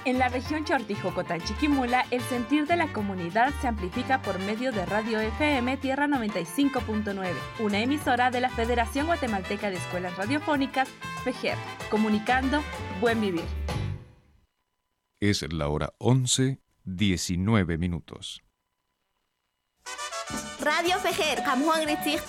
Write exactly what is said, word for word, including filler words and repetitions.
En la región Chortijocotán-Chiquimula, el sentir de la comunidad se amplifica por medio de Radio F M Tierra noventa y cinco punto nueve, una emisora de la Federación Guatemalteca de Escuelas Radiofónicas, FEGER, comunicando Buen Vivir. Es la hora once, diecinueve minutos. Radio FEGER, Camuán